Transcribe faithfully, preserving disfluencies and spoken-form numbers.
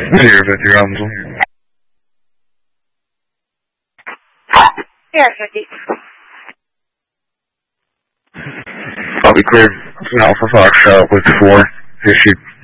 Clear fifty, Rumble. Clear fifty. I'll be clear. Alpha Fox, uh, with four, issued.